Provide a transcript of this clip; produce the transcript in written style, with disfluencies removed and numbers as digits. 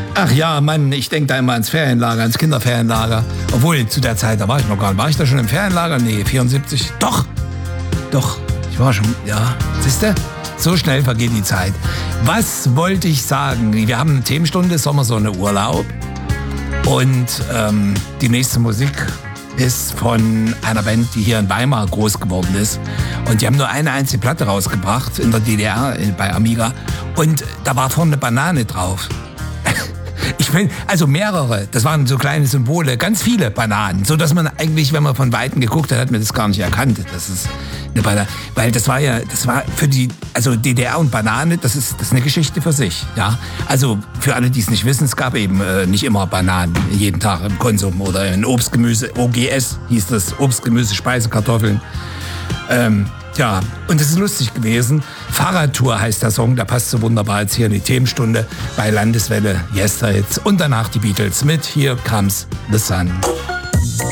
Ach ja, Mann, ich denke da immer ans Ferienlager, ans Kinderferienlager. Obwohl, zu der Zeit, da war ich noch gar nicht. War ich da schon im Ferienlager? Nee, 74. Doch, ich war schon, ja. Siehste? So schnell vergeht die Zeit. Was wollte ich sagen? Wir haben eine Themenstunde, Sommersonne Urlaub. Und die nächste Musik ist von einer Band, die hier in Weimar groß geworden ist. Und die haben nur eine einzige Platte rausgebracht in der DDR bei Amiga. Und da war vorne eine Banane drauf. Ich meine, also mehrere, das waren so kleine Symbole, ganz viele Bananen, so dass man eigentlich, wenn man von Weitem geguckt hat man das gar nicht erkannt. Das ist eine Banane, weil das war für die, also DDR und Banane, das ist eine Geschichte für sich, ja. Also für alle, die es nicht wissen, es gab eben nicht immer Bananen jeden Tag im Konsum oder in Obst, Gemüse, OGS hieß das, Obst, Gemüse, Speisekartoffeln. Ja, und es ist lustig gewesen. Fahrradtour heißt der Song, der passt so wunderbar jetzt hier in die Themenstunde bei Landeswelle Yesterhits und danach die Beatles mit Here Comes the Sun.